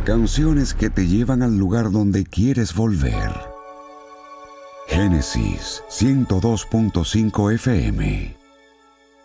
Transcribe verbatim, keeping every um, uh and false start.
Canciones que te llevan al lugar donde quieres volver. Génesis ciento dos punto cinco F M.